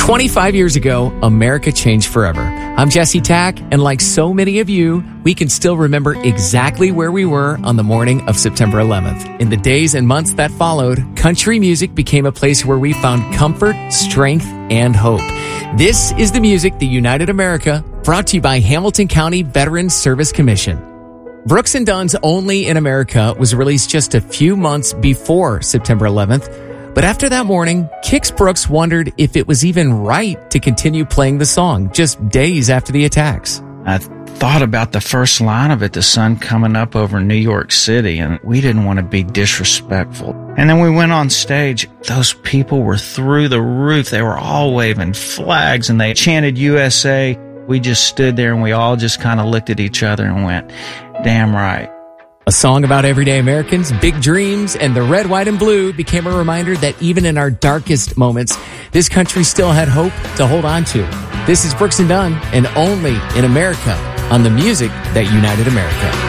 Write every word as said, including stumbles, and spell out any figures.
twenty-five years ago, America changed forever. I'm Jesse Tack, and like so many of you, we can still remember exactly where we were on the morning of September eleventh. In the days and months that followed, country music became a place where we found comfort, strength, and hope. This is the music that united America, brought to you by Hamilton County Veterans Service Commission. Brooks and Dunn's Only in America was released just a few months before September eleventh. But after that morning, Kix Brooks wondered if it was even right to continue playing the song just days after the attacks. I thought about the first line of it, the sun coming up over New York City, and we didn't want to be disrespectful. And then we went on stage. Those people were through the roof. They were all waving flags, and they chanted U S A. We just stood there, and we all just kind of looked at each other and went, damn right. A song about everyday Americans, big dreams, and the red, white, and blue became a reminder that even in our darkest moments, this country still had hope to hold on to. This is Brooks and Dunn, and Only in America, on the music that united America.